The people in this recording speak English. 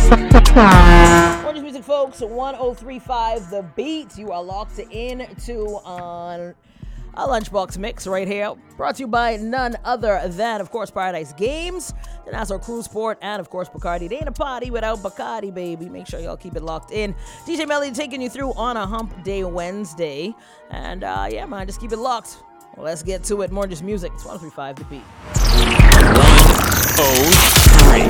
Orange Music, folks, 1035 The Beat. You are locked into on a Lunchbox Mix right here. Brought to you by none other than, of course, Paradise Games, the Nassau Cruise Port, and, of course, Bacardi. They ain't a party without Bacardi, baby. Make sure y'all keep it locked in. DJ Melly taking you through on a Hump Day Wednesday. And, yeah, man, just keep it locked. Well, let's get to it. More just music. It's 1035 The Beat. 103.